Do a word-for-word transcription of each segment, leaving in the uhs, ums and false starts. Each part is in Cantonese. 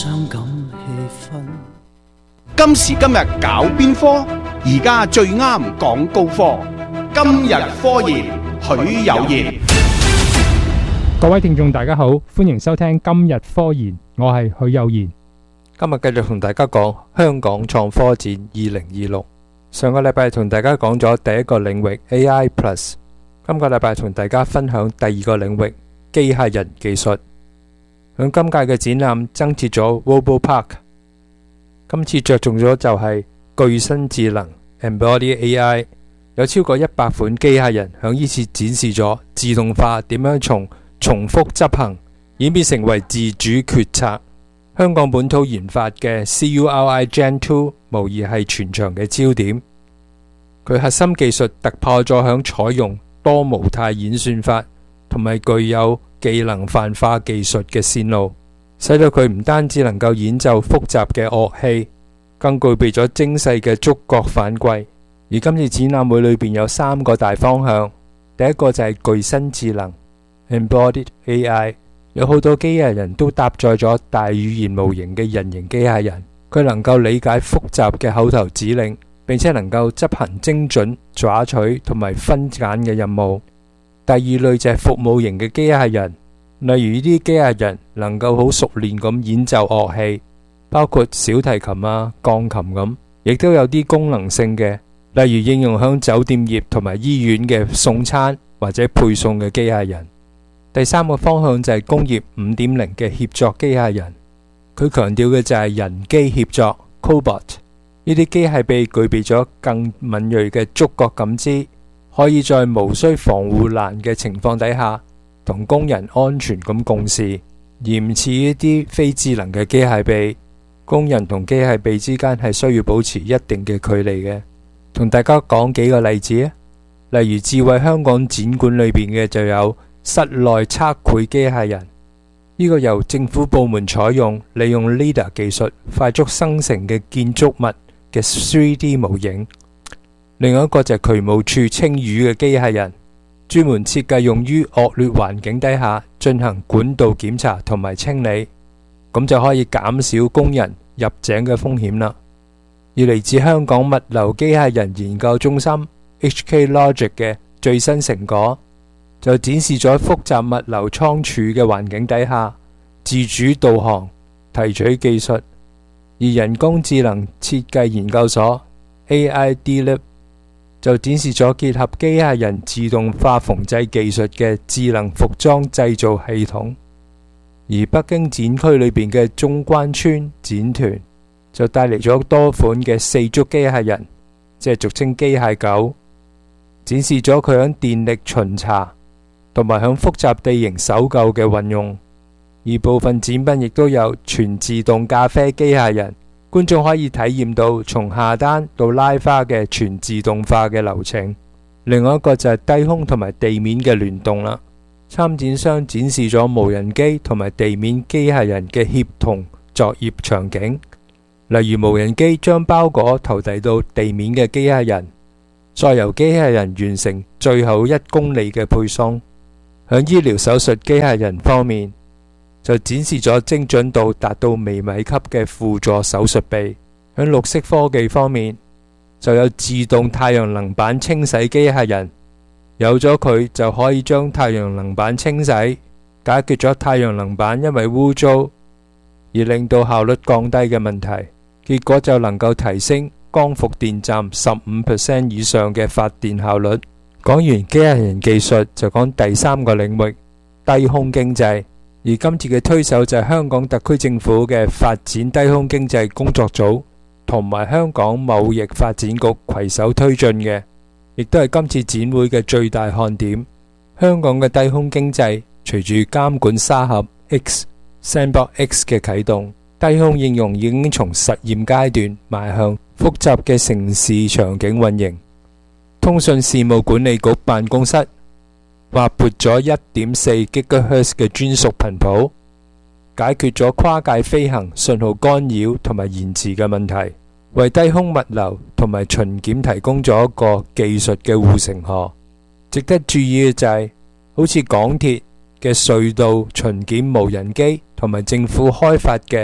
傷感氣氛。 今時今日搞邊科？而家最啱講高科。今日科研，許有賢。 各位聽眾大家好，歡迎收聽今日科研，我係許有賢。 今日繼續同大家講香港創科展二零二六。上個禮拜同大家講咗第一個領域 A I Plus， 今個禮拜同大家分享第二個領域機械人技術。響今屆嘅展覽增設咗 RoboPark， 今次着重咗就係具身智能 Embodied A I， 有超過一百款機械人響呢次展示咗自動化點樣從重複執行演變成為自主決策。香港本土研發嘅 C U R I Gen 二無疑係全場嘅焦點，佢核心技術突破咗響採用多模態演算法同埋具有技能泛化技術嘅線路，使到佢唔單止能夠演奏複雜嘅樂器，更具備咗精細嘅觸覺反饋。而今次展覽會裏邊有三個大方向，第一個就係具身智能 Embodied A I， 有好多機械人都搭載咗大語言模型嘅人形機械人，佢能夠理解複雜嘅口頭指令，並且能夠執行精準抓取同埋分揀嘅任務。第二類就係服務型嘅機械人，例如呢啲機械人能夠好熟練咁演奏樂器，包括小提琴啊、鋼琴咁，亦都有啲功能性嘅，例如應用響酒店業同埋醫院嘅送餐或者配送嘅機械人。第三個方向就係工業 五點零 嘅協作機械人，佢強調嘅就係人機協作 Cobot， 呢啲機械臂具備咗更敏銳嘅觸覺感知，可以在無需防護欄嘅情況底下同工人安全咁共事，而唔似一啲非智能嘅機械臂，工人同機械臂之間係需要保持一定嘅距離嘅。同大家講幾個例子啊，例如智慧香港展館裏邊嘅就有室內測繪機械人，呢個由政府部門採用利用 LiDAR 技術快速生成嘅建築物嘅 三 D 模型。另外一個就係渠務處清淤嘅機械人，專門設計用於惡劣環境底下進行管道檢查同埋清理，咁就可以減少工人入井嘅風險啦。而嚟自香港物流機械人研究中心 H K Logic 嘅最新成果，就展示咗複雜物流倉儲嘅環境底下自主導航提取技術。而人工智能設計研究所 A I D Lab 就展示咗結合機械人自動化縫製技術嘅智能服裝製造系統。而北京展區裏邊嘅中關村展團就帶嚟咗多款嘅四足機械人，即係俗稱機械狗，展示咗佢響電力巡查同埋響複雜地形搜救嘅運用。而部分展品亦都有全自動咖啡機械人，觀眾可以體驗到從下單到拉花嘅全自動化嘅流程。另外一個就係低空同埋地面嘅聯動啦。參展商展示咗無人機同埋地面機械人嘅協同作業場景，例如無人機將包裹投遞到地面嘅機械人，再由機械人完成最後一公里嘅配送。響醫療手術機械人方面，就展示咗精準度達到微米級嘅輔助手術臂。響綠色科技方面，就有自動太陽能板清洗機械人，有咗佢就可以將太陽能板清洗，解決咗太陽能板因為污糟而令到效率降低嘅問題，結果就能夠提升光伏電站 百分之十五 以上嘅發電效率。講完機械人技術，就講第三個領域低空經濟。而今次嘅推手就係香港特區政府嘅發展低空經濟工作組同埋香港貿易發展局攜手推進嘅，亦都係今次展會嘅最大看點。香港嘅低空經濟隨住監管沙盒 X Sandbox X 嘅啟動，低空應用已經從實驗階段邁向複雜嘅城市場景運營。通訊事務管理局辦公室劃撥咗 一點四 gigahertz 嘅專屬頻譜，解決咗跨界飛行信號干擾同埋延遲嘅問題，為低空物流同埋巡檢提供咗一個技術嘅護城河。值得注意嘅就係、是，好似港鐵嘅隧道巡檢無人機同埋政府開發嘅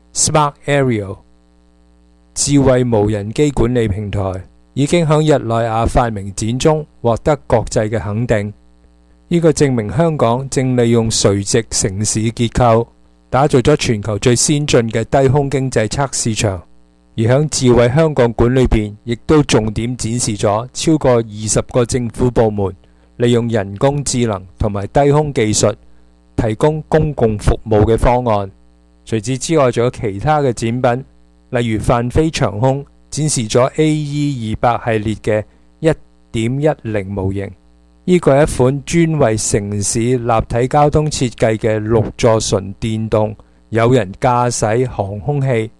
Smart Aerial 智慧無人機管理平台，已經響日內瓦發明展中獲得國際嘅肯定。呢個證明香港正利用垂直城市結構，打造咗全球最先進嘅低空經濟測試場。而響智慧香港館裏邊，亦都重點展示咗超過二十個政府部門利用人工智能同埋低空技術提供公共服務嘅方案。除此之外，仲有其他嘅展品，例如泛飛長空展示咗 A E 二百系列嘅一點一零模型，呢個係一款專為城市立體交通設計嘅六座純電動有人駕駛航空器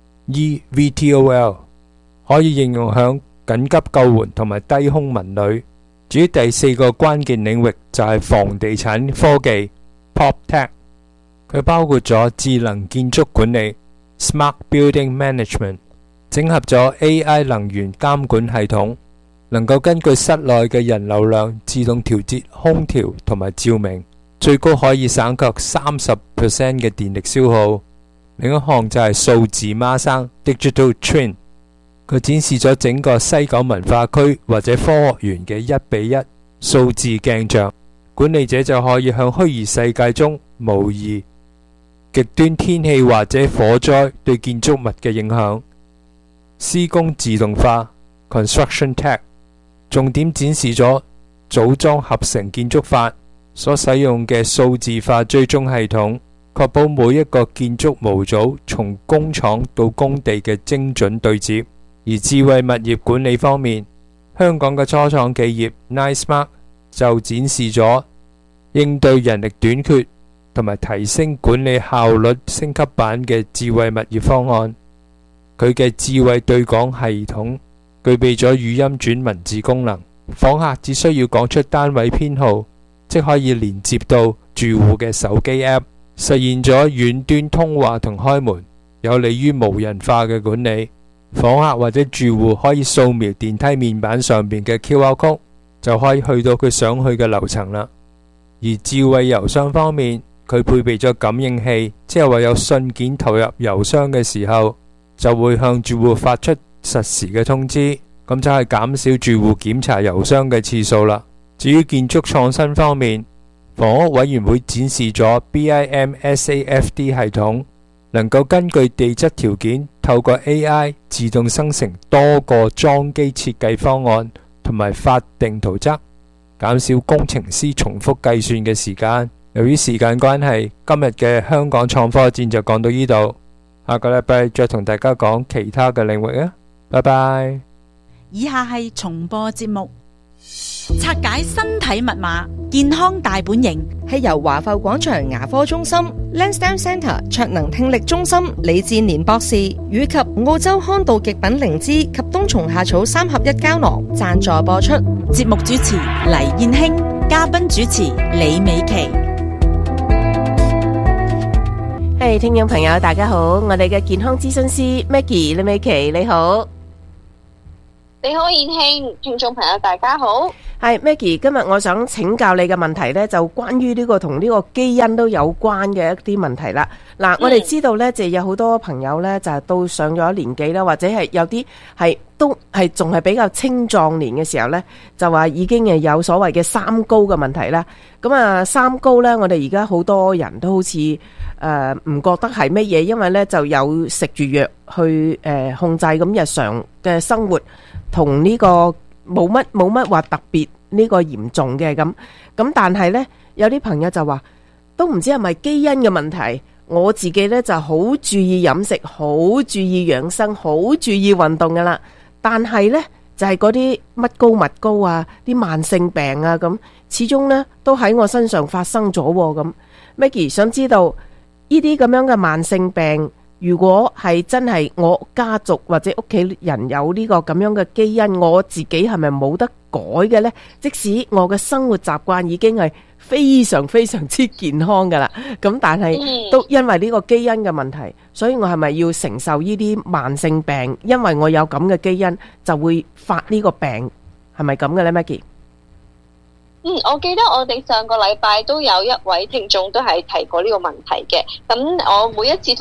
E V T O L， 可以應用響緊急救援同埋低空文旅。至於第四個關鍵領域就係房地產科技 PropTech， 佢包括咗智能建築管理 Smart Building Management， 整合咗 A I 能源監管系統，能夠根據室內嘅人流量自動調節空調同埋照明，最高可以省卻 百分之三十 嘅電力消耗。另一項就係數字孖生 Digital Twin， 佢展示咗整個西九文化區或者科學園嘅一比一數字鏡像，管理者就可以向虛擬世界中模擬極端天氣或者火災對建築物嘅影響。施工自動化 Construction Tech， 重點展示咗組裝合成建築法所使用嘅數字化追蹤系統，確保每一個建築模組從工廠到工地嘅精準對接。而智慧物業管理方面，香港嘅初創企業 NiSmart 就展示咗應對人力短缺同埋提升管理效率升級版嘅智慧物業方案。佢嘅智慧對講系統具備咗語音轉文字功能，訪客只需要講出單位編號，即可以連接到住戶嘅手機 App， 實現咗遠端通話同開門，有利於無人化嘅管理。訪客或者住戶可以掃描電梯面板上邊嘅 Q R code， 就可以去到佢想去嘅樓層啦。而智慧郵箱方面，佢配備咗感應器，即係話有信件投入郵箱嘅時候，就會向住戶發出實時嘅通知，咁就係減少住戶檢查郵箱嘅次數啦。至於建築創新方面，房屋委員會展示咗 B I M S A F D 系統，能夠根據地質條件，透過 A I 自動生成多個裝機設計方案同埋法定圖則，減少工程師重複計算嘅時間。由於時間關係，今日嘅香港創科展就講到呢度，下個禮拜再同大家講其他嘅領域啊！拜拜。 以下係重播節目，拆解身體密碼，健康大本營係由華埠廣場牙科中心、Lansdowne Centre 卓能聽力中心李志年博士以及澳洲康道極品靈芝及冬蟲夏草三合一膠囊贊助播出。 節目主持黎燕卿，嘉賓主持李美琪。 係、hey, 聽眾朋友大家好，我哋嘅健康諮詢師 Maggie 李美琪你好。 你好，燕卿，聽眾朋友大家好。 係 Maggie， 今日我想請教你嘅問題呢，就關於呢個同呢個基因都有關嘅一啲問題啦。嗱、嗯，我哋知道呢，就有好多朋友呢，就係到上咗年紀啦，或者係有啲係都係仲係比較青壯年嘅時候呢，就話已經係有所謂嘅三高嘅問題啦。咁啊，三高呢，我哋而家好多人都好似誒唔覺得係乜嘢，因為呢就有食住藥去誒、呃、控制咁日常嘅生活。同呢個冇乜冇乜話特別呢個嚴重嘅咁咁，但係呢，有啲朋友就話都唔知係咪基因嘅問題。我自己呢就好注意飲食，好注意養生，好注意運動噶啦。但係呢，就係嗰啲乜高乜高啊，啲慢性病啊咁，始終呢都喺我身上發生咗咁。Maggie 想知道呢啲咁樣嘅慢性病，如果係真係我家族或者屋企人有呢個咁樣嘅基因，我自己係咪冇得改嘅呢？即使我嘅生活習慣已經係非常非常之健康噶啦，咁但係都因為呢個基因嘅問題，所以我係咪要承受呢啲慢性病？因為我有咁嘅基因，就會發呢個病，係咪咁嘅呢 Maggie？ 嗯，我記得我哋上個禮拜都有一位聽眾都係提過呢個問題嘅。咁我每一次同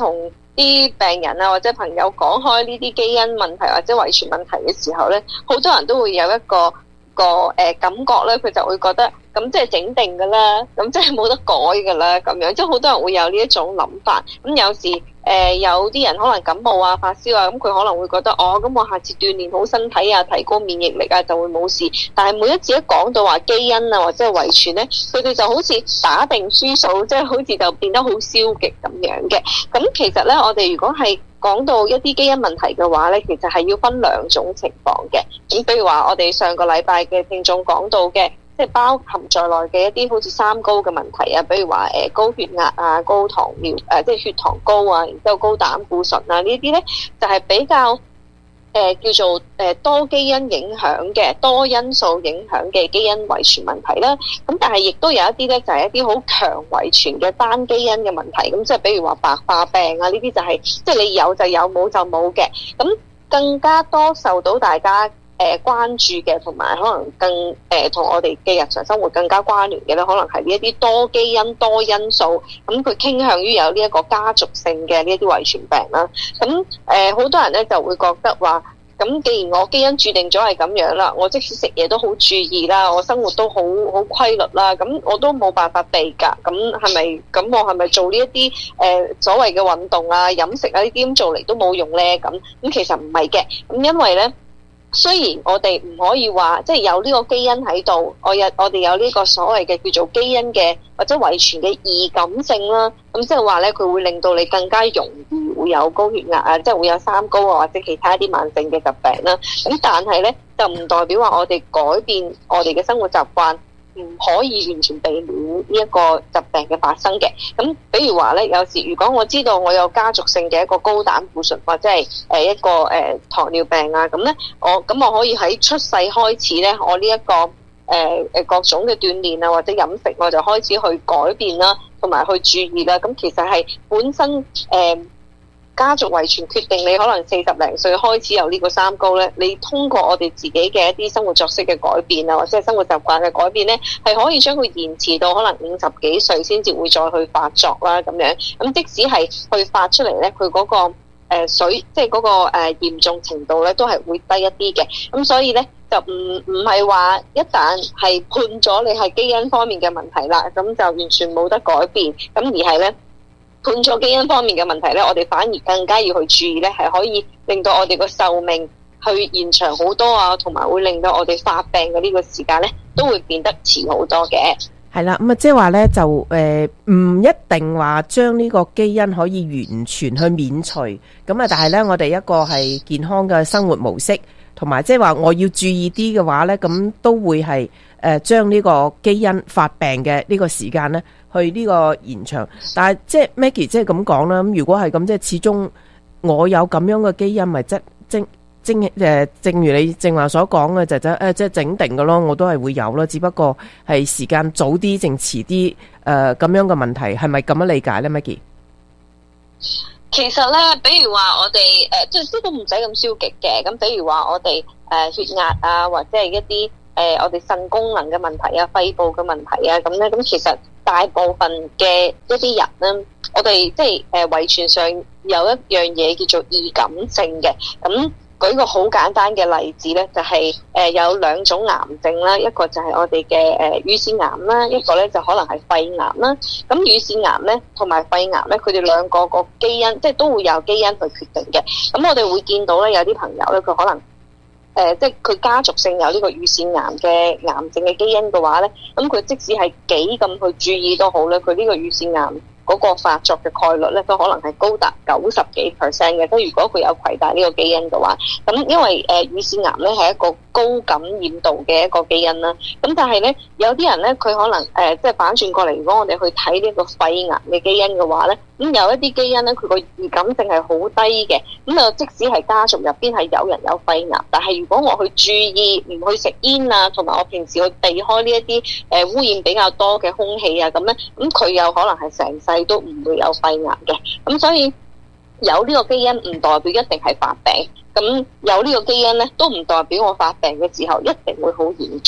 啲病人啊或者朋友講開呢啲基因問題或者遺傳問題嘅時候咧，好多人都會有一個一個誒、呃、感覺咧，佢就會覺得咁即係整定噶啦，咁即係冇得改噶啦，咁樣即係好多人會有呢一種諗法。咁有時誒、呃、有啲人可能感冒啊、發燒啊，咁佢可能會覺得哦，咁我下次鍛鍊好身體啊，提高免疫力啊，就會冇事。但係每一次一講到話基因啊或者係遺傳咧，佢哋就好似打定輸數，即係好似就變得好消極咁樣嘅。咁其實咧，我哋如果係講到一啲基因問題嘅話咧，其實係要分兩種情況嘅。咁比如話，我哋上個禮拜嘅聽眾講到嘅，即係包含在內嘅一啲好似三高嘅問題啊，比如話誒高血壓啊、高糖尿誒即係血糖高啊，然之後高膽固醇啊，呢啲咧就係比較誒、呃、叫做誒多基因影響嘅、多因素影響嘅基因遺傳問題啦。咁但係亦都有一啲咧，就係一啲好強遺傳嘅單基因嘅問題。咁即係比如話白化病啊，呢啲就係即係你有就有，冇就冇嘅。咁更加多受到大家誒關注嘅，同埋可能更誒同、呃、我哋嘅日常生活更加關聯嘅咧，可能係呢一啲多基因多因素，咁佢傾向於有呢一個家族性嘅呢一啲遺傳病啦。咁誒好多人咧就會覺得話，咁既然我基因注定咗係咁樣啦，我即使食嘢都好注意啦，我生活都好好規律啦，咁我都冇辦法避㗎。咁係咪咁我係咪做呢一啲誒所謂嘅運動啊、飲食啊呢啲咁做嚟都冇用咧？咁咁其實唔係嘅。咁因為咧，雖然我哋唔可以話即係有呢個基因喺度，我有我哋有呢個所謂嘅叫做基因嘅或者遺傳嘅易感性啦，咁即係話咧佢會令到你更加容易會有高血壓啊，即係會有三高啊或者其他一啲慢性嘅疾病啦。咁但係咧就唔代表話我哋改變我哋嘅生活習慣唔可以完全避免呢一個疾病嘅發生嘅。咁比如話咧，有時如果我知道我有家族性嘅一個高膽固醇或者係誒一個誒、呃、糖尿病啊，咁咧我咁我可以喺出世開始咧，我呢、這、一個誒誒、呃、各種嘅鍛鍊啊或者飲食，我就開始去改變啦，同埋去注意啦。咁其實係本身誒。呃家族遺傳決定你可能四十零歲開始有呢個三高咧，你通過我哋自己嘅一啲生活作息嘅改變啊，或者係生活習慣嘅改變咧，係可以將佢延遲到可能五十幾歲先至會再去發作啦咁樣。咁即使係去發出嚟咧，佢嗰、那個誒、呃、水，即係嗰個誒嚴、呃、重程度咧，都係會低一啲嘅。咁所以咧就唔唔係話一旦係判咗你係基因方面嘅問題啦，咁就完全冇得改變。咁而係咧。判咗基因方面嘅問題咧，我哋反而更加要去注意咧，係可以令到我哋個壽命去延長好多啊，同埋會令到我哋發病嘅呢個時間咧，都會變得遲好多嘅。 係啦，咁啊，即係話咧，就誒唔一定話將呢個基因可以完全去免除，咁啊，但係咧，我哋一個係健康嘅生活模式，同埋即係話我要注意啲嘅話咧，咁都會係誒將呢個基因發病嘅呢個時間咧。去呢個延長，但係即係 Maggie 即係咁講啦。咁如果係咁，即係始終我有咁樣嘅基因，咪即正正誒，正如你正話所講嘅，就就誒即係整定嘅咯。我都係會有咯，只不過係時間早啲定遲啲誒咁樣嘅問題，係咪咁樣理解咧 ，Maggie？ 其實咧，比如話我哋誒，即係都唔使咁消極嘅。咁比如話我哋誒血壓啊，或者係一啲。誒、呃，我哋腎功能嘅問題啊，肺部嘅問題啊，咁咧，咁其實大部分嘅一啲人咧，我哋即係誒遺傳上有一樣嘢叫做易感性嘅。咁舉個好簡單嘅例子咧，就係、是、誒、呃、有兩種癌症啦，一個就係我哋嘅誒乳腺癌啦，一個咧就可能係肺癌啦。咁乳腺癌咧同埋肺癌咧，佢哋兩個個基因即係都會有基因去決定嘅。咁我哋會見到咧，有啲朋友咧，佢可能。誒、呃，即係佢家族性有呢個乳腺癌嘅癌症嘅基因嘅話咧，咁佢即使係幾咁去注意都好咧，佢呢個乳腺癌嗰個發作嘅概率咧，都可能係高達九十幾 percent 嘅。即係如果佢有攜帶呢個基因嘅話，咁因為誒、呃、乳腺癌咧係一個高感染度嘅一個基因啦。咁但係咧，有啲人咧佢可能誒、呃、即係反轉過嚟，如果我哋去睇呢個肺癌嘅基因嘅話咧，咁有一啲基因咧佢個易感性係好低嘅。咁啊，即使係家族入邊係有人有肺癌，但係如果我去注意唔去食煙啊，同埋我平時去避開呢一啲誒污染比較多嘅空氣啊，咁咧，咁佢有可能係成世都唔會有肺癌嘅。咁所以有呢個基因唔代表一定係發病，咁有呢個基因咧都唔代表我發病嘅時候一定會好嚴重。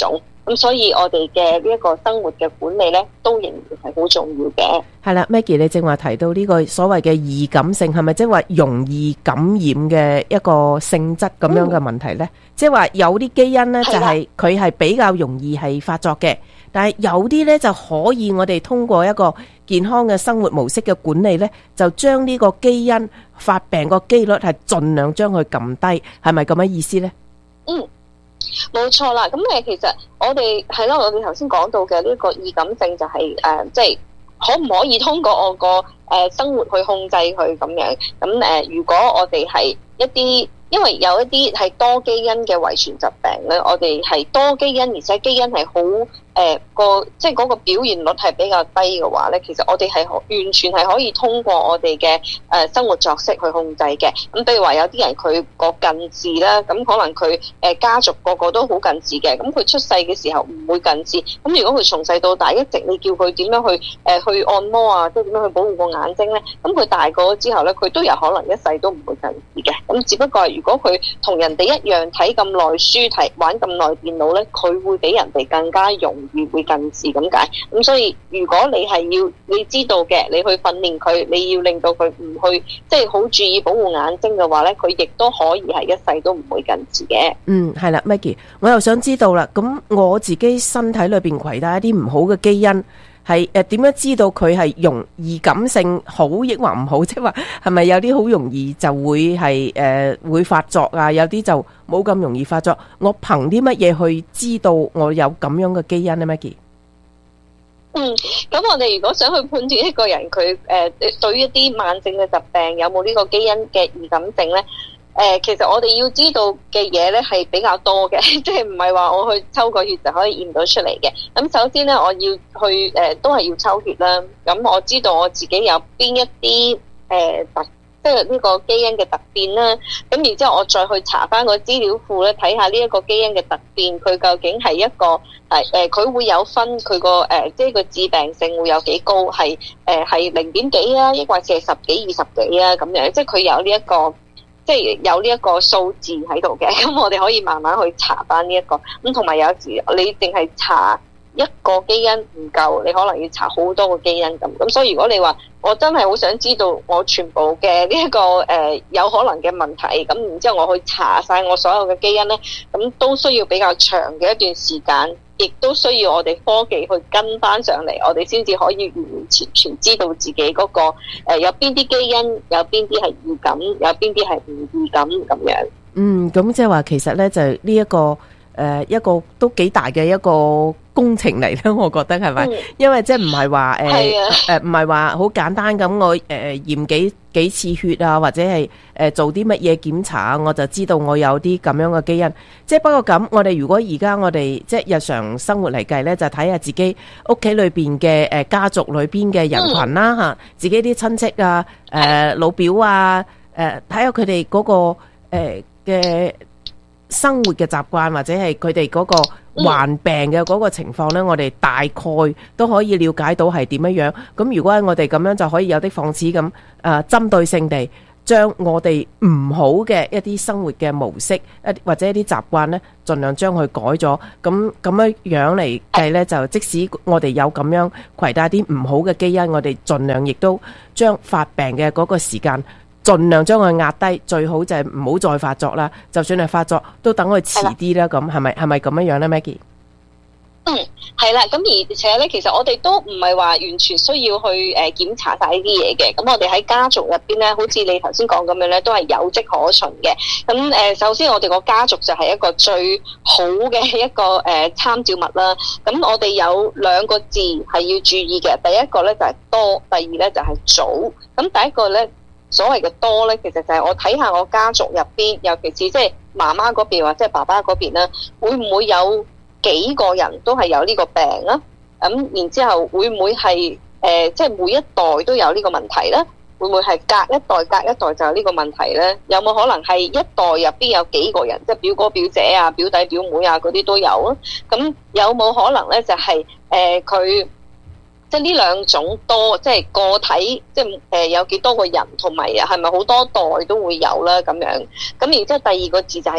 咁所以我哋嘅呢一個生活嘅管理咧，都仍然係好重要嘅。 係啦 ，Maggie， 你正話提到呢個所謂嘅易感性，係咪即係話容易感染嘅一個性質咁樣嘅問題呢？嗯、即係話有啲基因呢，就係佢係比較容易係發作嘅，但係有啲呢，就可以我哋通過一個健康嘅生活模式嘅管理呢，就將呢個基因發病個機率係盡量將佢撳低，係咪咁嘅意思呢？ 嗯。冇錯啦，咁誒，其實我哋係咯，我哋頭先講到嘅呢個易感性就係、是、誒、呃，即係可唔可以通過我個誒、呃、生活去控制佢咁樣？咁誒、呃，如果我哋係一啲，因為有一啲係多基因嘅遺傳疾病咧，我哋係多基因，而且基因係好誒個，即係嗰個表現率係比較低嘅話咧，其實我哋係完全係可以通過我哋嘅誒生活作息去控制嘅。咁譬如話有啲人佢個近視啦，咁可能佢誒家族個個都好近視嘅，咁佢出世嘅時候唔會近視，咁如果佢從細到大一直你叫佢點樣去誒、呃、去按摩啊，即係點樣去保護個眼睛咧，咁佢大個咗之後咧，佢都有可能一世都唔會近視嘅。咁只不過係如果佢同人哋一樣睇咁耐書，睇玩咁耐電腦咧，佢會比人哋更加容易會近視咁解。咁所以如果你係要你知道嘅，你去訓練佢，你要令到佢唔去即係好注意保護眼睛嘅話咧，佢亦都可以係一世都唔會近視嘅。 嗯，係啦 ，Maggie， 我又想知道啦，咁我自己身體裏邊攜帶一啲唔好嘅基因，係誒點樣知道佢係容易感性好抑或唔好？即係話係咪有啲好容易就會係誒、呃、會發作啊？有啲就冇咁容易發作。我憑啲乜嘢去知道我有咁樣嘅基因呢 Maggie？ 嗯，咁我哋如果想去判斷一個人佢誒、呃、對於一啲慢性嘅疾病有冇呢個基因嘅易感性咧？誒、呃，其實我哋要知道嘅嘢咧係比較多嘅，即係唔係話我去抽個血就可以驗到出嚟嘅。咁首先咧，我要去誒、呃，都係要抽血啦。咁我知道我自己有邊一啲誒特，即係呢個基因嘅突變啦。咁然之後我再去查翻個資料庫咧，睇下呢一個基因嘅突變，佢究竟係一個係誒，佢、呃、會有分佢個誒，即係個致病性會有幾高，係誒係零點幾啊，抑或係十幾、二十幾啊咁樣，即係佢有呢、這、一個。即係有呢一個數字喺度嘅，咁我哋可以慢慢去查翻呢一個。咁同埋有時你淨係查一個基因唔夠，你可能要查好多個基因咁。咁所以如果你話我真係好想知道我全部嘅呢一個誒、呃、有可能嘅問題，咁然之後我去查晒我所有嘅基因咧，咁都需要比較長嘅一段時間。亦都需要我哋科技去跟翻上嚟，我哋先至可以完完全全知道自己嗰、那個誒、呃、有邊啲基因，有邊啲係易感，有邊啲係唔易感咁樣。 嗯，咁即係話其實咧就呢、是、一個誒、呃、一個都幾大嘅一個工程嚟咧，我覺得係咪？嗯、因為即係唔係話誒誒唔係話好簡單咁，我誒驗幾幾次血啊，或者係誒、呃、做啲乜嘢檢查啊，我就知道我有啲咁樣嘅基因。即係不過咁，我哋如果而家我哋即係日常生活嚟計咧，就睇下自己屋企裏邊嘅誒家族裏邊嘅人群啦吓，嗯、自己啲親戚啊、誒、呃、老表啊、誒睇下佢哋嗰個誒嘅、呃、生活嘅習慣，或者係佢哋嗰個患病嘅嗰個情況咧，我哋大概都可以了解到係點樣樣。咁如果係我哋咁樣，就可以有的放矢咁誒針對性地將我哋唔好嘅一啲生活嘅模式，一或者一啲習慣咧，盡量將佢改咗。咁咁樣樣嚟計咧，就即使我哋有咁樣攜帶啲唔好嘅基因，我哋盡量亦都將發病嘅嗰個時間盡量將佢壓低，最好就係唔好再發作啦。就算係發作，都等佢遲啲啦。咁係咪係咪咁樣樣咧 Maggie？ 嗯，係啦，咁而且咧，其實我哋都唔係話完全需要去誒檢查晒呢啲嘢嘅。咁我哋喺家族入邊咧，好似你頭先講咁樣咧，都係有跡可循嘅。咁誒，首先我哋個家族就係一個最好嘅一個誒參照物啦。咁我哋有兩個字係要注意嘅，第一個咧就係多，第二咧就係早。咁第一個咧，所謂嘅多咧，其實就係我睇下我家族入邊，尤其是即係媽媽嗰邊或者係爸爸嗰邊啦，會唔會有幾個人都係有呢個病啊？咁然之後會唔會係誒、呃，即係每一代都有呢個問題咧？會唔會係隔一代隔一代就有呢個問題咧？有冇可能係一代入邊有幾個人，即係表哥表姐啊、表弟表妹啊嗰啲都有啊？咁有冇可能咧？就係誒佢即係呢兩種多，即係個體，即係誒有幾多個人，同埋係咪好多代都會有啦？咁樣咁然之後第二個字就係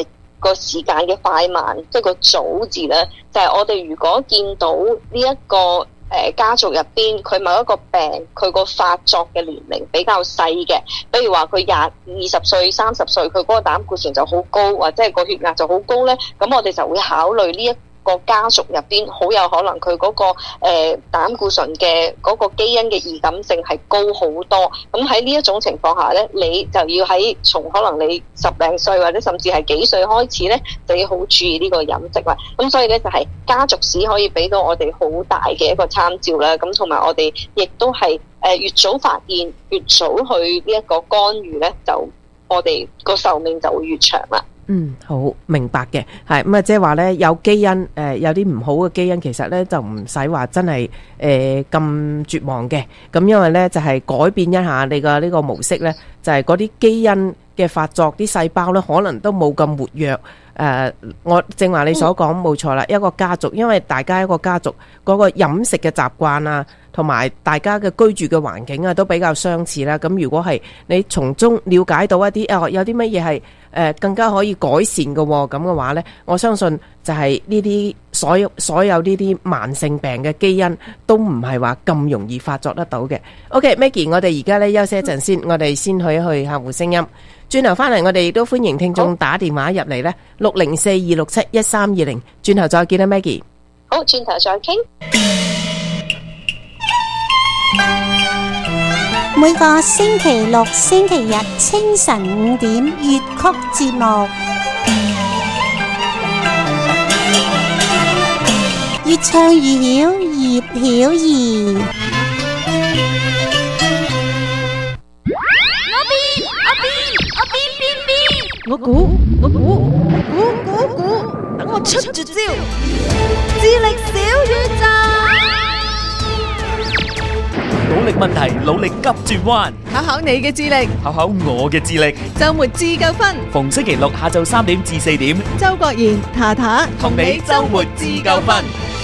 個時間嘅快慢，即係個早字咧，就係、是、我哋如果見到呢、這、一個誒、呃、家族入邊佢某一個病，佢個發作嘅年齡比較細嘅，比如話佢廿二十歲、三十歲，佢嗰個膽固醇就好高，或者係個血壓就好高咧，咁我哋就會考慮呢一個家族入邊好有可能佢嗰、那個誒、呃、膽固醇嘅嗰個基因嘅易感性係高好多。咁喺呢一種情況下咧，你就要喺從可能你十零歲或者甚至係幾歲開始咧，就要好注意呢個飲食啦。咁所以咧就係、是、家族史可以俾到我哋好大嘅一個參照啦。咁同埋我哋亦都係誒、呃、越早發現越早去呢一個干預咧，就我哋個壽命就會越長啦。 嗯，好明白嘅，係咁啊，即係話咧有基因誒、呃，有啲唔好嘅基因，其實咧就唔使話真係誒咁絕望嘅。咁因為咧就係、是、改變一下你嘅呢個模式咧，就係嗰啲基因嘅發作，啲細胞咧可能都冇咁活躍。誒、呃，我正話你所講冇錯啦，一個家族，因為大家一個家族嗰個飲食嘅習慣啊，同埋大家嘅居住嘅環境啊，都比較相似啦。咁如果係你從中了解到一啲誒、哦、有啲乜嘢係誒更加可以改善嘅咁嘅話呢，我相信就係呢啲所有所有呢啲慢性病嘅基因都唔係話咁容易發作得到嘅。OK，Maggie， 我哋而家呢休息一陣先，我哋先去一去客戶聲音。轉頭翻嚟，我哋亦都歡迎聽眾打電話入嚟呢，六零四二六七一三二零。轉頭再見啦 ，Maggie。 好，轉頭再傾。 每個星期六、星期日清晨五點粵曲節目，越唱越曉，葉曉儀。 我估，我估，估估估，等我出絕招，智力小宇宙。 努力問題，努力急轉彎， 考考你嘅智力， 考考我嘅智力。 周末自夠分， 逢星期六下晝三點至四點， 周國賢、塔塔同你周末自夠分。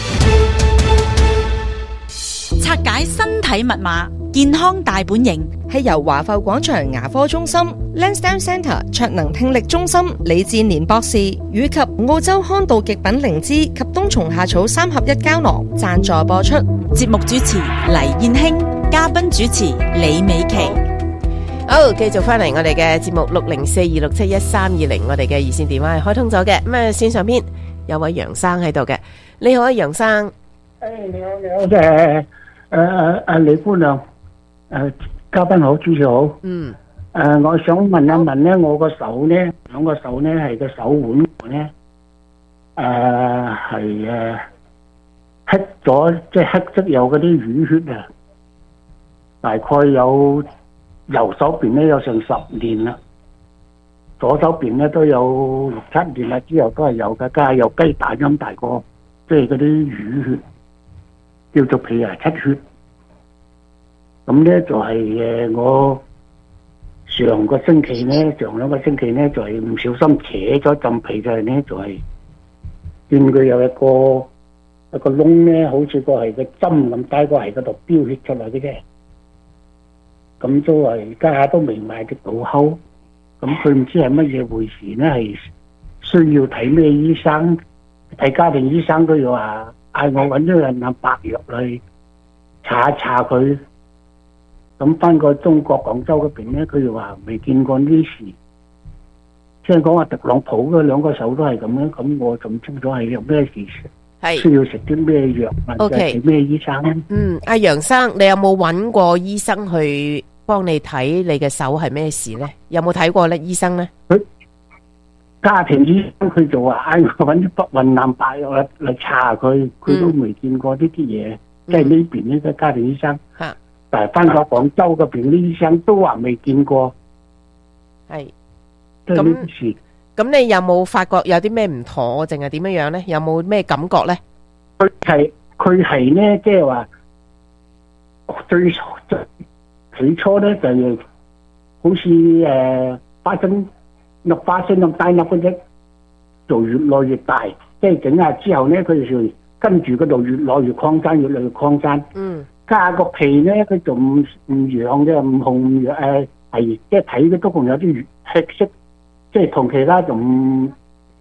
拆解身體密碼，健康大本營， 係由華埠廣場牙科中心、Lansdowne Centre 卓能聽力中心李志年博士以及澳洲康道極品靈芝及冬蟲夏草三合一膠囊贊助播出。 節目主持黎燕興，嘉賓主持李美琪。 好，繼續翻嚟我哋嘅節目六零四二六七一三二零，我哋嘅熱線電話係開通咗嘅。咁啊，線上邊有位楊生喺度嘅。你好啊，楊生。 誒，你好，你好，即係誒誒李姑娘，誒嘉賓好，主持好。嗯。誒，我想問一問咧，我個手咧，兩個手咧係個手腕咧，誒係誒黑咗，即係黑色有嗰啲淤血啊，大概有右手邊咧有成十年啦，左手邊咧都有六七年啦，之後都係有嘅，加上有雞蛋咁大個，即係嗰啲淤血，叫做皮下出血。咁咧就係誒我。上個星期咧，上兩個星期咧就係、是、唔小心扯咗浸皮嘅咧，就係、是、見佢有一個一個窿咧，好似個係個針咁大個，係嗰度飆血出嚟嘅啫。咁都係家下都未買得到口，咁佢唔知係乜嘢回事咧，係需要睇咩醫生？睇家庭醫生都要話嗌我揾咗人拿白藥去查一查佢。咁翻過中國廣州嗰邊咧，佢又話未見過呢啲事。聽講話特朗普嗰兩個手都係咁樣，咁我就唔清楚係有咩事，係需要食啲咩藥，或者係咩醫生咧？ 嗯，阿楊生，你有冇揾過醫生去幫你睇你嘅手係咩事咧？有冇睇過咧？醫生咧？ 佢家庭醫生佢就話嗌我揾啲北雲南白藥嚟嚟查佢，佢都未見過呢啲嘢。即係呢邊呢個家庭醫生。嚇！但係翻過廣州嗰邊啲醫生都話未見過， 係咁。 咁你有冇發覺有啲咩唔妥，定係點樣樣咧？有冇咩感覺咧？ 佢係佢係咧，即係話最最起初咧就係好似誒花生粒花生咁大粒嗰隻，就越來越大。即係整下之後咧，佢就跟住嗰度越來越擴散，越來越擴散。嗯。加個皮咧，佢就唔唔癢嘅，唔紅唔誒，係即係睇嘅都仲有啲血色，即係同其他就唔唔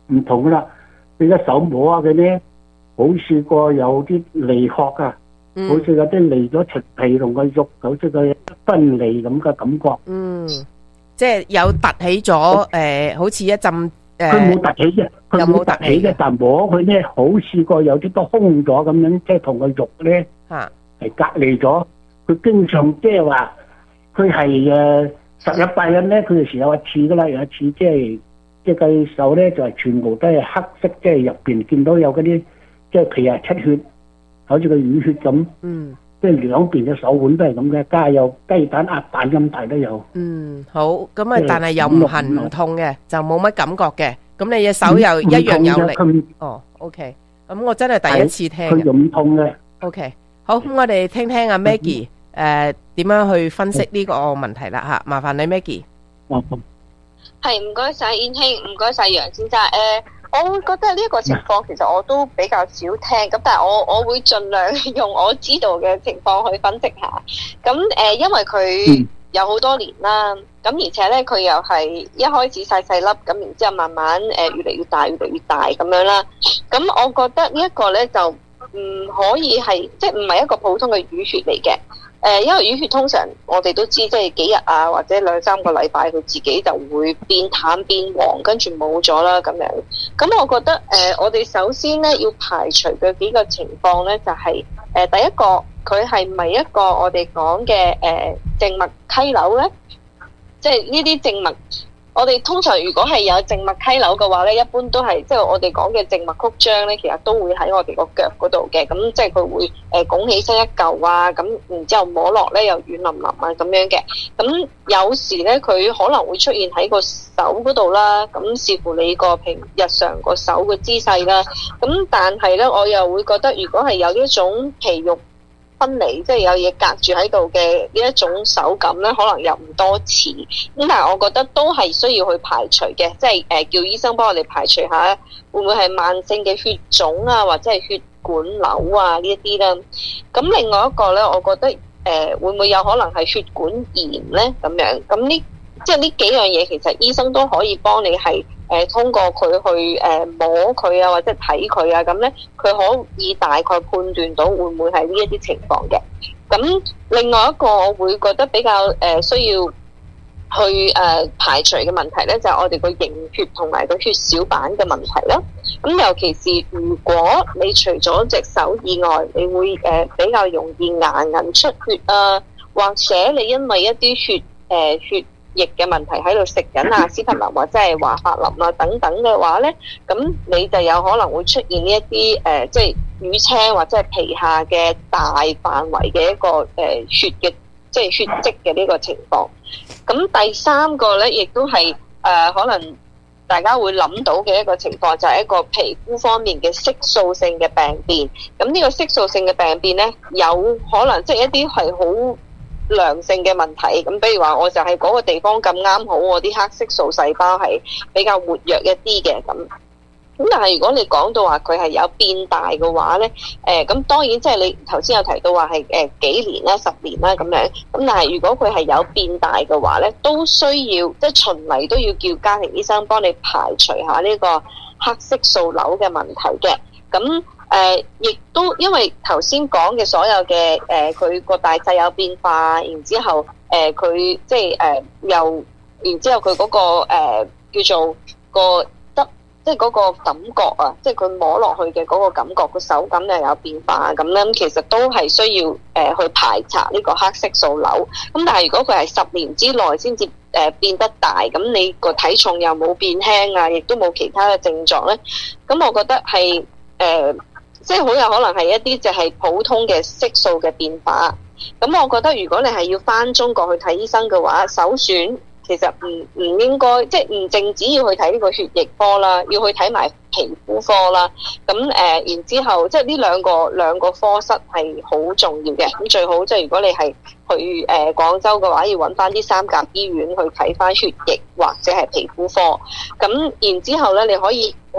唔同噶啦。你個手摸下佢咧，好似個有啲離殼啊， 嗯、 好似有啲離咗陳皮同個肉，好似個分離咁嘅感覺。 嗯，即係有凸起咗，誒、呃，好似一陣誒。 佢冇凸起嘅，佢冇凸起嘅，但摸佢咧，好似個有啲都空咗咁樣，即係同個肉咧係隔離咗。佢經常即係話，佢係誒十日八日咧，佢就時有一次噶啦，有一次即係即係隻手咧就係全部都係黑色，即係入邊見到有嗰啲即係皮下出血，好似個淤血咁。嗯。即係兩邊嘅手腕都係咁嘅，加有雞蛋鴨蛋咁大都有。 嗯，好，咁啊，但係又唔痕唔痛嘅，就冇乜感覺嘅。咁你隻手又一樣有力。哦 ，OK，咁我真係第一次聽。 佢唔痛嘅。 OK，好，咁我哋聽聽阿 Maggie 誒點樣去分析呢個問題啦吓，麻煩你 Maggie。 係，唔該晒燕兄，唔該晒楊先生。誒。我會覺得呢一個情況其實我都比較少聽，咁但係我我會盡量用我知道嘅情況去分析下。咁誒、呃，因為佢有好多年啦，咁而且咧佢又係一開始細細粒，咁然之後慢慢誒、呃、越嚟越大，越嚟越大咁樣啦。咁我覺得呢一個咧就唔可以係即係唔係一個普通嘅淤血嚟嘅。誒、呃，因為淤血通常我哋都知，即係幾日啊，或者兩三個禮拜，佢自己就會變淡變黃，跟住冇咗啦咁樣。咁我覺得誒、呃，我哋首先咧要排除嘅幾個情況咧，就係、是、誒、呃、第一個，佢係咪一個我哋講嘅誒靜脈溪瘤咧？即係呢啲靜脈。我哋通常如果係有靜脈溪瘤嘅話咧，一般都係即係我哋講嘅靜脈曲張咧，其實都會喺我哋個腳嗰度嘅。咁即係佢會誒拱起身一嚿啊，咁然之後摸落咧又軟腍腍啊咁樣嘅。咁有時咧佢可能會出現喺個手嗰度啦。咁視乎你個平日常個手嘅姿勢啦。咁但係咧我又會覺得，如果係有呢一種皮肉分離，即係有嘢隔住喺度嘅呢一種手感咧，可能又唔多似。咁但係我覺得都係需要去排除嘅，即係誒叫醫生幫我哋排除下會唔會係慢性嘅血腫啊，或者係血管瘤啊呢一啲啦。咁另外一個咧，我覺得誒、呃、會唔會有可能係血管炎咧咁樣？咁呢即係呢幾樣嘢，其實醫生都可以幫你係。誒通過佢去誒摸佢啊，或者睇佢啊，咁咧佢可以大概判斷到會唔會係呢一啲情況嘅。咁另外一個我會覺得比較誒需要去誒排除嘅問題咧，就係我哋個凝血同埋個血小板嘅問題啦。咁尤其是如果你除咗隻手以外，你會誒比較容易牙齦出血啊，或者你因為一啲血誒血液嘅問題喺度食緊阿司匹林或者係華法林啊等等嘅話咧，咁你就有可能會出現呢一啲誒，即係淤青或者係皮下嘅大範圍嘅一個誒、呃、血嘅即係血跡嘅呢個情況。咁第三個咧，亦都係誒、呃、可能大家會諗到嘅一個情況，就係、是、一個皮膚方面嘅色素性嘅病變。咁呢個色素性嘅病變咧，有可能即係一啲係好良性嘅問題，咁比如話我就係嗰個地方咁啱好，我啲黑色素細胞係比較活躍一啲嘅咁。咁但係如果你講到話佢係有變大嘅話咧，誒、呃、咁當然即係你頭先有提到話係誒幾年啦、十年啦咁樣。咁但係如果佢係有變大嘅話咧，都需要即係循例都要叫家庭醫生幫你排除下呢個黑色素瘤嘅問題嘅。咁誒，亦、呃、都因為頭先講嘅所有嘅誒，佢、呃、個大細有變化，然之後誒，佢、呃、即係誒、呃、又，然之後佢嗰、那個誒、呃、叫做個得，即係嗰個感覺啊，即係佢摸落去嘅嗰個感覺，個手感又有變化咁咧，其實都係需要誒、呃、去排查呢個黑色素瘤。咁但係如果佢係十年之內先至誒變得大，咁你個體重又冇變輕啊，亦都冇其他嘅症狀咧，咁我覺得係誒。呃即係好有可能係一啲就係普通嘅色素嘅變化。咁我覺得如果你係要返中國去睇醫生嘅話，首選其實唔唔應該，即係唔淨止要去睇呢個血液科啦，要去睇埋皮膚科啦。咁誒、呃，然之後即係呢兩個兩個科室係好重要嘅。咁最好即係如果你係去誒、呃、廣州嘅話，要揾翻啲三甲醫院去睇翻血液或者係皮膚科。咁然之後咧，你可以去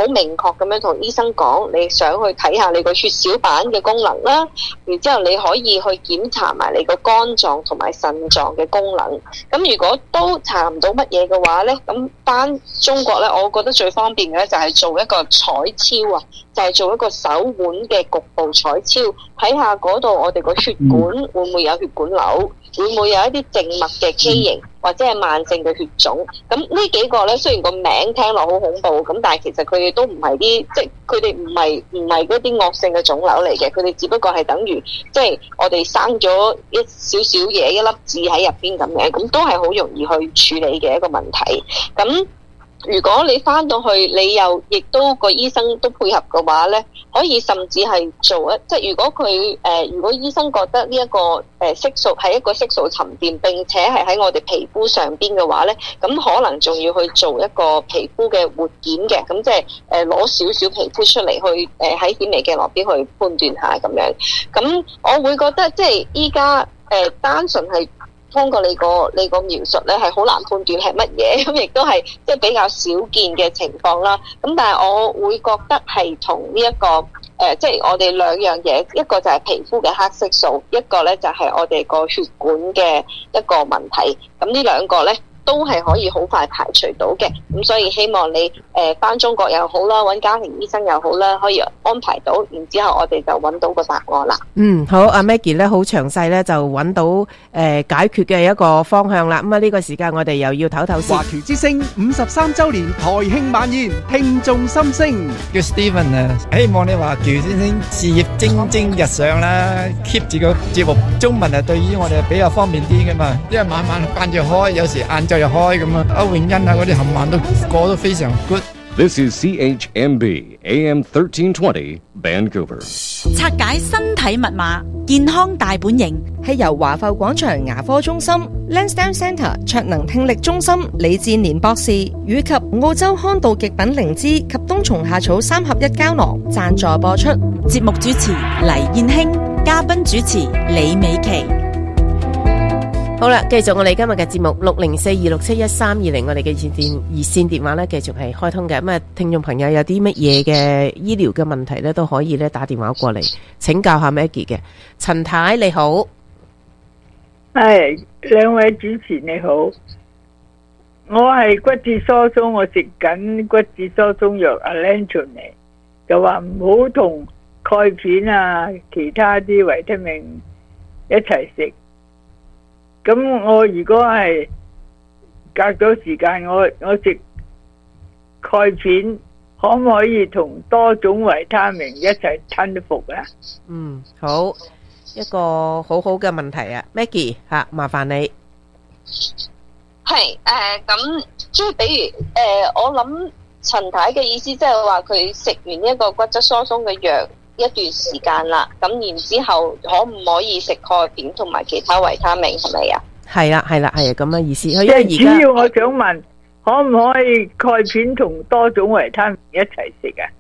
好明確咁樣同醫生講，你想去睇下你個血小板嘅功能啦，然之後你可以去檢查埋你個肝臟同埋腎臟嘅功能。咁如果都查唔到乜嘢嘅話呢，咁翻中國呢，我覺得最方便嘅呢就係做一個彩超啊，就係做一個手腕嘅局部彩超，睇下嗰度我哋個血管會唔會有血管瘤，會唔會有一啲靜脈嘅畸形，或者係慢性嘅血腫。咁呢幾個呢，雖然個名聽落好恐怖，咁但係其實佢哋都唔係啲，即係佢哋唔係唔係嗰啲惡性嘅腫瘤嚟嘅，佢哋只不過係等於即係我哋生咗一少少嘢，一粒痣喺入邊咁樣，咁都係好容易去處理嘅一個問題。咁如果你翻到去，你又亦都個醫生都配合嘅話呢，可以甚至係做一，即係如果佢誒、呃，如果醫生覺得呢、這、一個誒、呃、色素係一個色素沉澱，並且係喺我哋皮膚上邊嘅話呢，咁可能仲要去做一個皮膚嘅活檢嘅，咁即係誒攞少少皮膚出嚟去誒喺顯微鏡落邊去判斷下咁樣。咁我會覺得即係依家誒單純係通過你個你個描述咧，係好難判斷係乜嘢，咁亦都係即係比較少見嘅情況啦。咁但係我會覺得係同呢一個誒，即係我哋兩樣嘢，一個就係皮膚嘅黑色素，一個咧就係我哋個血管嘅一個問題。咁呢兩個咧都係可以好快排除到嘅。咁所以希望你誒翻中國又好啦，揾家庭醫生又好啦，可以安排到，然之後我哋就揾到個答案啦。 嗯，好，阿 Maggie 咧好詳細咧就揾到誒、呃、解決嘅一個方向啦。咁啊呢個時間我哋又要唞唞先。 華僑之聲五十三週年台慶晚宴，聽眾心聲。 叫 Steven 啊，希望你華僑之聲事業蒸蒸日上啦 ，keep 住個節目中文啊，對於我哋比較方便啲噶嘛，因為晚晚間住開，有時晏晝又開咁啊，歐永欣啊嗰啲冚晚都過得非常 good。 This is C H M B A M thirteen twenty Vancouver。 拆解身體密碼，健康大本營係由華埠廣場牙科中心、Lansdowne Centre 卓能聽力中心李志年博士以及澳洲康道極品靈芝及冬蟲夏草三合一膠囊贊助播出。 節目主持黎燕興，嘉賓主持李美琪。 好啦，繼續我哋今日嘅節目六零四二六七一三二零，我哋嘅熱線熱線電話咧繼續係開通嘅。咁啊，聽眾朋友有啲乜嘢嘅醫療嘅問題咧，都可以咧打電話過嚟請教下 Maggie 嘅。陳太你好， 係兩位主持你好，我係骨質疏鬆，我食緊骨質疏鬆藥 Alendronate， 就話唔好同鈣片啊其他啲維他命一齊食。咁我如果係隔咗時間，我我食鈣片，可唔可以同多種維他命一齊吞服啊？ 嗯，好，一個好好嘅問題啊 ，Maggie 吓，麻煩你。 係誒，咁即係比如誒、呃，我諗陳太嘅意思即係話佢食完一個骨質疏鬆嘅藥一段時間啦，咁然之後可唔可以食鈣片同埋其他維他命係咪啊？係啦，係啦，係咁嘅意思。因為而家主要我想問，可唔可以鈣片同多種維他命一齊食啊？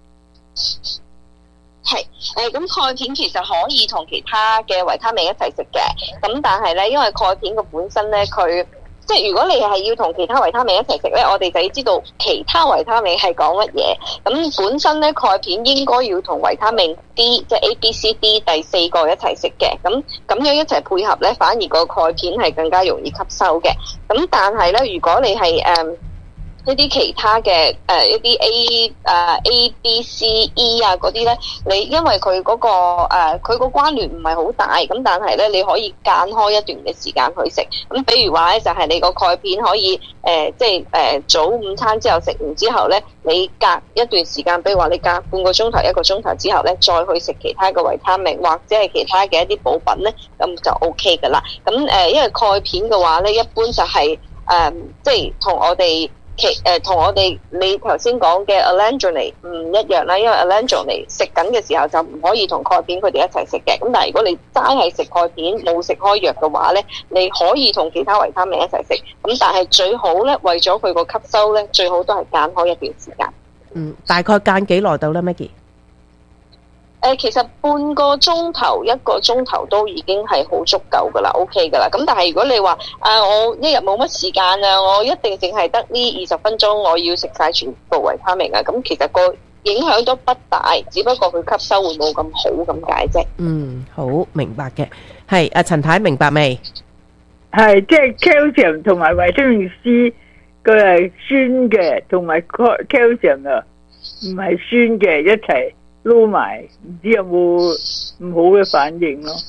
係誒，咁鈣片其實可以同其他嘅維他命一齊食嘅，咁但係咧，因為鈣片嘅本身咧，佢即係如果你係要同其他維他命一齊食咧，我哋就要知道其他維他命係講乜嘢。咁本身咧，鈣片應該要同維他命 D， 即係 A、B、C、D 第四個一齊食嘅。咁咁樣一齊配合咧，反而個鈣片係更加容易吸收嘅。咁但係咧，如果你係誒，嗯一啲其他嘅誒、呃、一啲 A 誒、呃、A B C E 啊嗰啲咧，你因為佢嗰、嗰個誒佢個關聯唔係好大，咁但係咧你可以間開一段嘅時間去食。咁比如話咧，就係、是、你個鈣片可以誒、呃、即係誒、呃、早午餐之後食完之後咧，你隔一段時間，比如話你隔半個鐘頭一個鐘頭之後咧，再去食其他嘅維他命或者係其他嘅一啲補品咧，咁就 O K 噶啦。咁誒、呃、因為鈣片嘅話咧，一般就係、是、誒、呃、即係同我哋。其誒同我哋你頭先講嘅 Alendronate 唔一樣啦，因為 Alendronate 食緊嘅時候就唔可以同鈣片佢哋一齊食嘅。咁但係如果你齋係食鈣片冇食開藥嘅話咧，你可以同其他維他命一齊食。咁但係最好咧，為咗佢個吸收咧，最好都係間開一段時間。 嗯，大概間幾耐到咧 Maggie？ 誒，其實半個鐘頭一個鐘頭都已經係好足夠噶啦 ，OK 噶啦。咁但係如果你話啊，我一日冇乜時間啊，我一定淨係得呢二十分鐘，我要食晒全部維他命啊。咁其實個影響都不大，只不過佢吸收會冇咁好咁解啫。 嗯，好明白嘅。係阿陳太明白未？ 係即係 calcium 同埋維他命 C， 佢係酸嘅，同埋 calcium 啊唔係酸嘅，一齊撈埋，唔知有冇唔好嘅反應咯？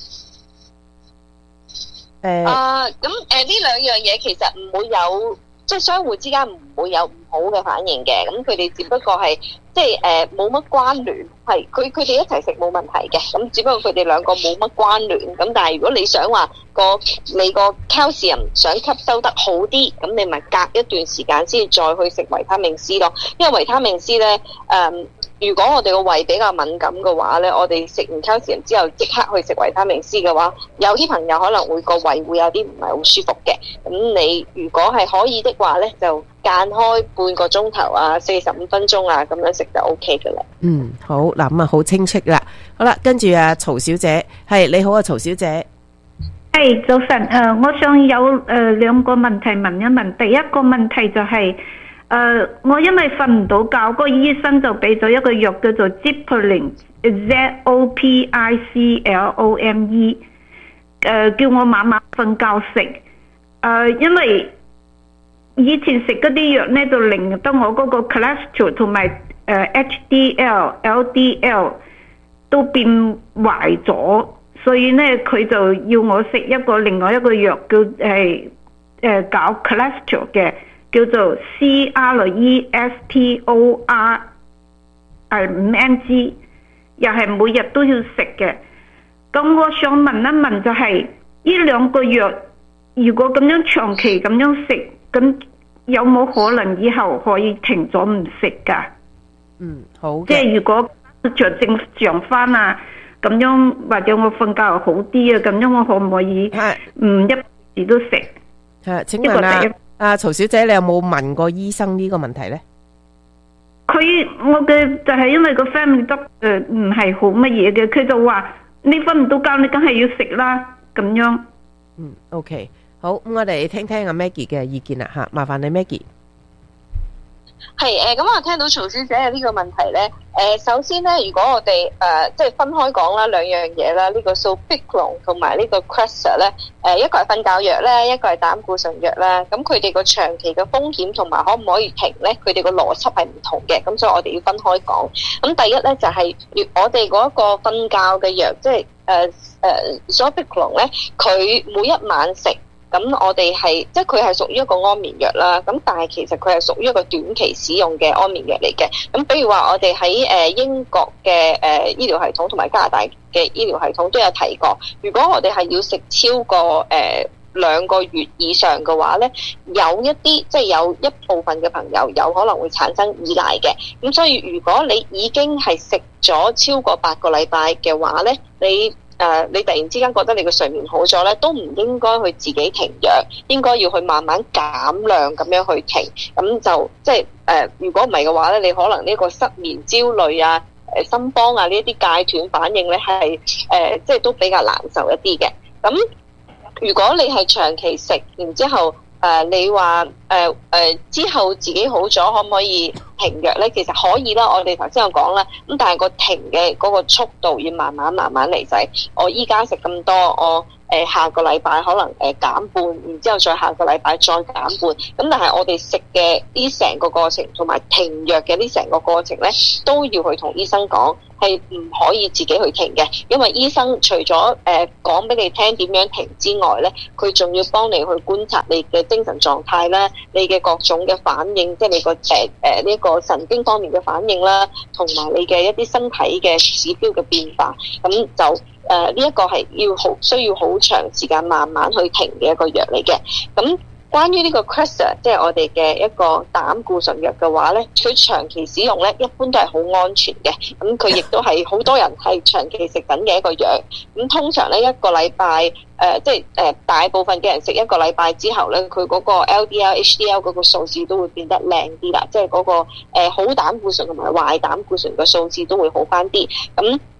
誒啊，咁誒呢兩樣嘢其實唔會有，即係相互之間唔會有唔好嘅反應嘅。咁佢哋只不過係即係誒冇乜關聯，係佢佢哋一齊食冇問題嘅。咁只不過佢哋兩個冇乜關聯。咁但係如果你想話個你個 calcium 想吸收得好啲，咁你咪隔一段時間先再去食維他命 C 咯。因為維他命 C 咧誒。嗯如果我哋個胃比較敏感嘅話咧，我哋食完 calcium 之後即刻去食維他命 C 嘅話，有啲朋友可能會個胃會有啲唔係好舒服嘅。咁你如果係可以的話咧，就間開半個鐘頭啊，四十五分鐘啊，咁樣食就 O K 嘅啦。 嗯，好嗱，咁啊好清晰啦。好啦，跟住啊曹小姐，係你好啊曹小姐。 係早晨，誒，我想有誒兩個問題問一問。第一個問題就係。誒、uh, 我因為瞓唔到覺，個醫生就俾咗一個藥叫做 Zopiclone，Z O P I C L O M E， 誒、uh, 叫我晚晚瞓覺食。誒、uh, 因為以前食嗰啲藥咧，就令得我嗰個 cholesterol 同埋誒 H D L、L D L 都變壞咗，所以咧佢就要我食一個另外一個藥叫係誒、呃、搞 cholesterol 嘅。叫做 C R E S T O R 係五 mg， 又係每日都要食嘅。咁我想問一問就係、是，呢兩個藥如果咁樣長期咁樣食，咁有冇可能以後可以停咗唔食㗎？ 嗯，好嘅。即係如果着正常翻啊，咁樣或者我瞓覺好啲啊，咁樣我可唔可以唔一時都食？ 係，請問啊。啊，曹小姐，你有冇問過醫生呢個問題呢？ 佢我嘅就係因為個 family doctor 唔係好乜嘢嘅，佢就話你瞓唔到覺，你梗係要食啦咁樣。 嗯 ，OK， 好，咁我哋聽聽阿 Maggie 嘅意見啦吓，麻煩你 Maggie。 係誒，咁、呃、我聽到曹小姐嘅呢個問題咧，誒、呃，首先咧，如果我哋誒、呃、即係分開講啦，兩樣嘢啦，呢、這個 Zopiclone 同埋呢個 Crestor 咧，誒、呃，一個係瞓覺藥咧，一個係膽固醇藥啦，咁佢哋個長期嘅風險同埋可唔可以停咧，佢哋個邏輯係唔同嘅，咁所以我哋要分開講。咁第一咧就係、是，我哋嗰個瞓覺嘅藥，即係誒誒 Zopiclone 咧，佢每一晚食。咁我哋係即係佢係屬於一個安眠藥啦，咁但係其實佢係屬於一個短期使用嘅安眠藥嚟嘅。咁比如話我哋喺誒英國嘅誒醫療系統同埋加拿大嘅醫療系統都有提過，如果我哋係要食超過誒兩個月以上嘅話咧，有一啲即係有一部分嘅朋友有可能會產生依賴嘅。咁所以如果你已經係食咗超過八個禮拜嘅話咧，你誒、呃，你突然之間覺得你個睡眠好咗咧，都唔應該去自己停藥，應該要去慢慢減量咁樣去停。咁就即係誒，如果唔係嘅話咧，你可能呢個失眠、焦慮啊、誒心慌啊呢一啲戒斷反應咧，係誒、呃、即係都比較難受一啲嘅。咁如果你係長期食，然之後誒、呃、你話誒誒之後自己好咗，可唔可以停藥咧？其實可以啦，我哋頭先有講啦。咁但係個停嘅嗰個速度要慢慢慢慢嚟，就係我依家食咁多，我誒下個禮拜可能誒減半，然之後再下個禮拜再減半。咁但係我哋食嘅呢成個過程同埋停藥嘅呢成個過程咧，都要去同醫生講，係唔可以自己去停嘅。因為醫生除咗誒講俾你聽點樣停之外咧，佢仲要幫你去觀察你嘅精神狀態啦，你嘅各種嘅反應，即係你個誒誒呢一個神經方面嘅反應啦，同埋你嘅一啲身體嘅指標嘅變化，咁就誒呢一個係要好需要好長時間慢慢去停嘅一個藥嚟嘅。咁關於呢個 Crestor， 即係我哋嘅一個膽固醇藥嘅話咧，佢長期使用咧，一般都係好安全嘅。咁佢亦都係好多人係長期食緊嘅一個藥。咁通常咧一個禮拜，誒、呃、即係誒、呃、大部分嘅人食一個禮拜之後咧，佢嗰個 L D L、H D L 嗰個數字都會變得靚啲啦，即係嗰個誒好膽固醇同埋壞膽固醇嘅數字都會好翻啲。咁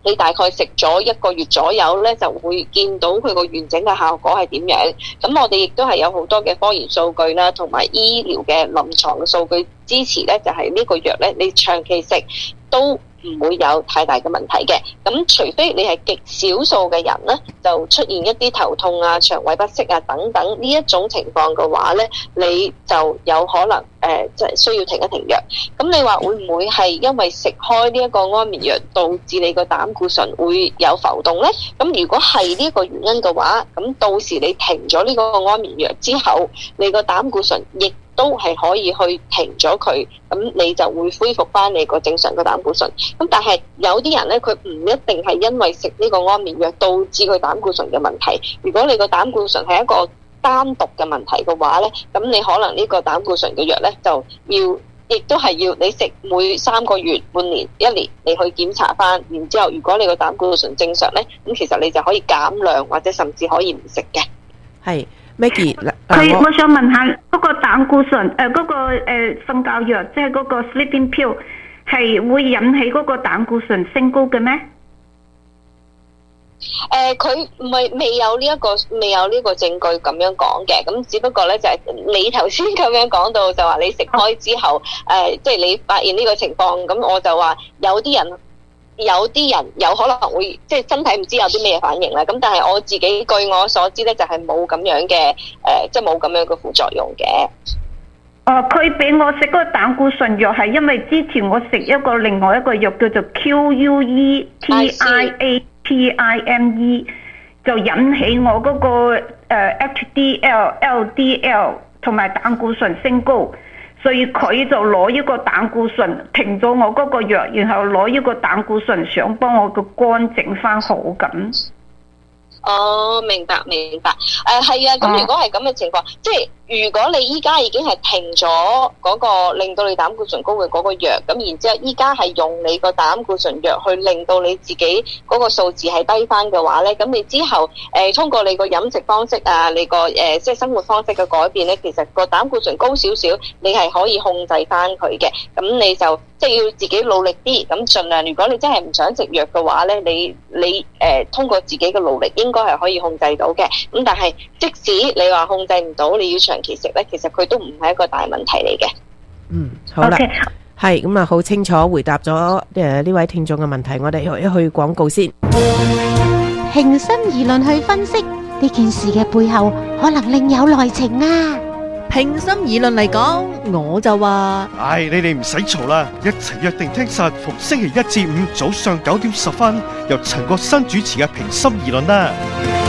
你大概食咗一個月左右咧，就會見到佢個完整嘅效果係點樣。咁我哋亦都係有好多嘅科研數據啦，同埋醫療嘅臨床嘅數據支持咧，就係呢個藥咧，你長期食都唔會有太大嘅問題嘅。咁除非你係極少數嘅人咧，就出現一啲頭痛啊、腸胃不適啊等等呢一種情況嘅話咧，你就有可能誒即係需要停一停藥。咁你話會唔會係因為食開呢一個安眠藥導致你個膽固醇會有浮動咧？咁如果係呢一個原因嘅話，咁到時你停咗呢個安眠藥之後，你個膽固醇亦都係可以去停咗佢，咁你就會恢復翻你個正常嘅膽固醇。咁但係有啲人咧，佢唔一定係因為食呢個安眠藥導致佢膽固醇嘅問題。如果你個膽固醇係一個單獨嘅問題嘅話咧，咁你可能呢個膽固醇嘅藥咧就要，亦都係要你食每三個月、半年、一年你去檢查翻，然之後如果你個膽固醇正常咧，咁其實你就可以減量或者甚至可以唔食嘅。 係。Maggie， 佢我想問下嗰個膽固醇誒嗰個誒瞓覺藥，即係嗰個 sleeping pill，係會引起嗰個膽固醇升高嘅咩？ 誒，佢唔係未有呢一個未有呢個證據咁樣講嘅，咁只不過咧就係你頭先咁樣講到，就話你食開之後，誒，即係你發現呢個情況，咁我就話有啲人。有啲人有可能會即係身體唔知有啲咩反應啦，咁但係我自己據我所知咧就係冇咁樣嘅誒，即係冇咁樣嘅副作用嘅。 哦，佢俾我食嗰個膽固醇藥係因為之前我食一個另外一個藥叫做 Q U E T I A T I M E， 就引起我嗰個誒 H D L、L D L 同埋膽固醇升高。所以佢就攞呢個膽固醇停咗我嗰個藥，然後攞呢個膽固醇想幫我個肝整翻好咁。 哦，明白明白。誒係啊，咁如果係咁嘅情況，即係如果你依家已經係停咗嗰個令到你膽固醇高嘅嗰個藥，咁然之後依家係用你個膽固醇藥去令到你自己嗰個數字係低翻嘅話咧，咁你之後誒、呃、通過你個飲食方式啊，你個誒、呃、即係生活方式嘅改變咧，其實個膽固醇高少少，你係可以控制翻佢嘅。咁你就即係要自己努力啲，咁盡量如果你真係唔想食藥嘅話咧，你你誒、呃、通過自己嘅努力應該係可以控制到嘅。咁但係即使你話控制唔到，你要長期食咧，其實佢都唔係一個大問題嚟嘅。 嗯，好啦，係咁啊，好清楚回答咗誒呢位聽眾嘅問題。我哋去一去廣告先。 平心而論去分析呢件事嘅背後，可能另有內情啊！ 平心而論嚟講，我就話： 唉，你哋唔使嘈啦，一齊約定聽實逢星期一至五早上九點十分，由陳國新主持嘅平心而論啦。